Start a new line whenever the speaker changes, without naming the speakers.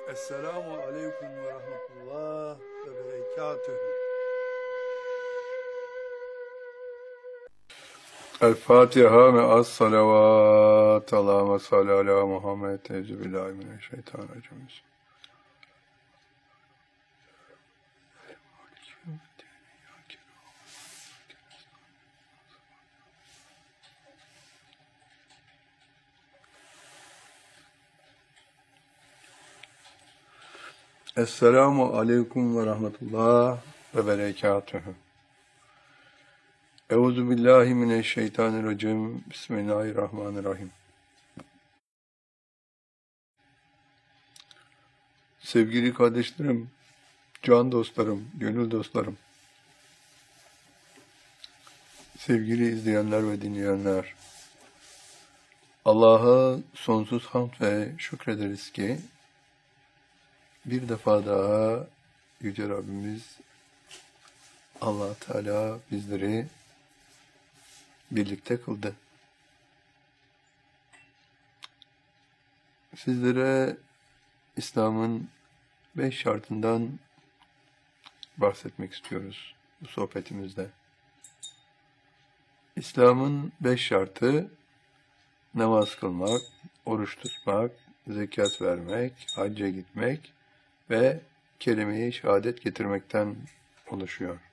Esselamu aleyküm ve rahmetullah ve berekatühü. El Fatiha ve as salavat. Allahümme salli ala Muhammed. Euzubillahimineşşeytanirracim. Esselamu aleyküm ve rahmetullah ve berekatühü. Euzubillahimineşşeytanirracim. Bismillahirrahmanirrahim. Sevgili kardeşlerim, can dostlarım, gönül dostlarım, sevgili izleyenler ve dinleyenler, Allah'a sonsuz hamd ve şükrederiz ki bir defa daha Yüce Rabbimiz Allah Teala bizleri birlikte kıldı. Sizlere İslam'ın 5 şartından bahsetmek istiyoruz bu sohbetimizde. İslam'ın 5 şartı namaz kılmak, oruç tutmak, zekat vermek, hacca gitmek ve kelime-i şehadet getirmekten oluşuyor.